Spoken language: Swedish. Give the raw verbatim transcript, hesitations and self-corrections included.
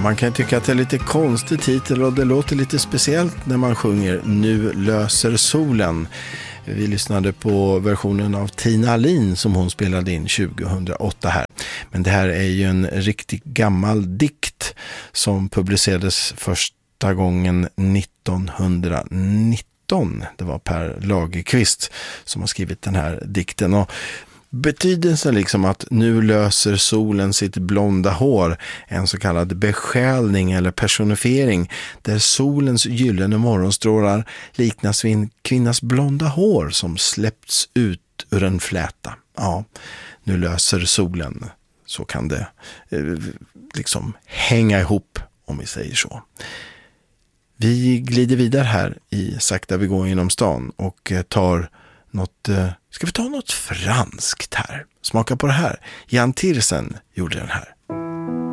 Man kan tycka att det är lite konstig titel och det låter lite speciellt när man sjunger Nu löser solen. Vi lyssnade på versionen av Tina Alin som hon spelade in tjugohundraåtta här. Men det här är ju en riktigt gammal dikt som publicerades första gången nittonhundranitton. Det var Per Lagerkvist som har skrivit den här dikten, och betydelsen liksom att nu löser solen sitt blonda hår, en så kallad besjälning eller personifiering där solens gyllene morgonstrålar liknas vid en kvinnas blonda hår som släppts ut ur en fläta. Ja, nu löser solen, så kan det eh, liksom hänga ihop, om vi säger så. Vi glider vidare här i Sakta vi går genom stan och tar något, ska vi ta något franskt här? Smaka på det här. Jan Tiersen gjorde den här.